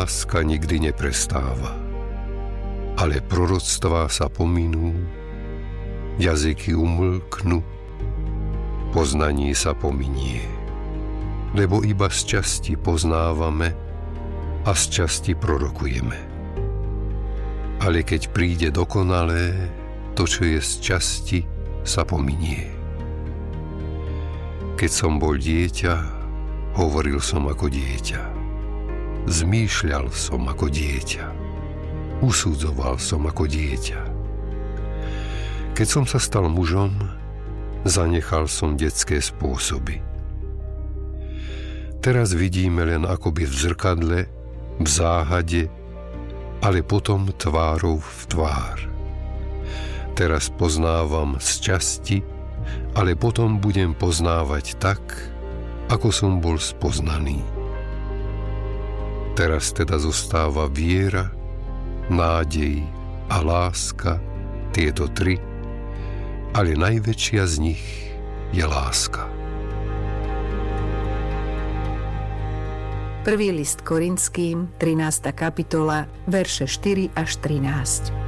láska nikdy neprestáva. Ale proroctvá sa pominú, jazyky umlknú, poznanie sa pominie. Lebo iba z časti poznávame a z časti prorokujeme. Ale keď príde dokonalé, to, čo je z časti, sa pominie. Keď som bol dieťa, hovoril som ako dieťa. Zmýšľal som ako dieťa. Usudzoval som ako dieťa. Keď som sa stal mužom, zanechal som detské spôsoby. Teraz vidíme len akoby v zrkadle, v záhade, ale potom tvárou v tvár. Teraz poznávam z časti, ale potom budem poznávať tak, ako som bol spoznaný. Teraz teda zostáva viera, nádej a láska, tieto tri, ale najväčšia z nich je láska. Prvý list Korinským, 13. kapitola, verše 4 až 13.